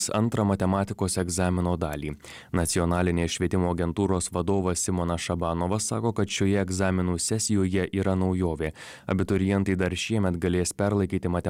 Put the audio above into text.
antrą matematikos egzamino dalį. Nacionalinės švietimo agentūros vadovas Simonas Šabanovas sako, kad šioje egzaminų sesijoje yra naujovė. Abiturientai dar šiemet galės perlaikyti matematikos